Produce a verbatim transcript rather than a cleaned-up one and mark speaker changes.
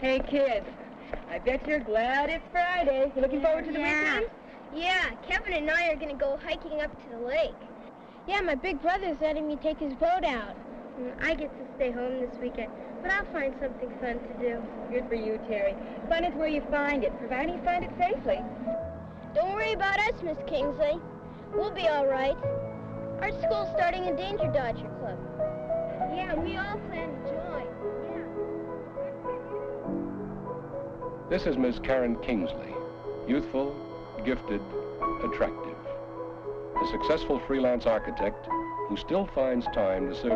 Speaker 1: Hey, kids, I bet you're glad it's Friday. You looking forward to the
Speaker 2: yeah.
Speaker 1: weekend?
Speaker 2: Yeah, Kevin and I are going to go hiking up to the lake. Yeah, my big brother's letting me take his boat out. I get to stay home this weekend, but I'll find something fun to do.
Speaker 1: Good for you, Terry. Fun is where you find it, providing you find it safely.
Speaker 2: Don't worry about us, Miss Kingsley. We'll be all right. Our school's starting a Danger Dodger Club. Yeah, we all plan to join. Yeah.
Speaker 3: This is Miss Karen Kingsley, youthful, gifted, attractive. A successful freelance architect who still finds time to serve